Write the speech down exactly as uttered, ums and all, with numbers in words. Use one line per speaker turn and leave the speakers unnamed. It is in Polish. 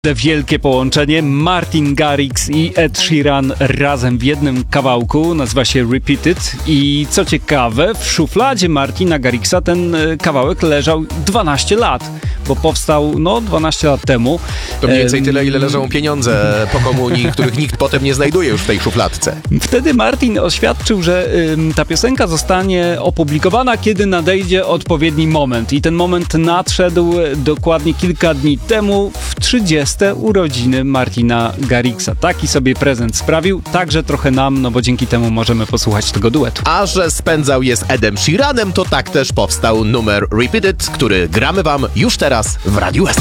Wielkie połączenie, Martin Garrix i Ed Sheeran razem w jednym kawałku, nazywa się Repeated i co ciekawe, w szufladzie Martina Garrixa ten kawałek leżał dwanaście lat, bo powstał no dwanaście lat temu.
To mniej więcej tyle, ile leżą pieniądze po komunii, których nikt potem nie znajduje już w tej szufladce.
Wtedy Martin oświadczył, że ym, ta piosenka zostanie opublikowana, kiedy nadejdzie odpowiedni moment i ten moment nadszedł dokładnie kilka dni temu w trzydzieste urodziny Martina Garrixa. Taki sobie prezent sprawił, także trochę nam, no bo dzięki temu możemy posłuchać tego duetu.
A że spędzał je z Edem Sheeranem, to tak też powstał numer Repeated, który gramy wam już teraz w Radiu S.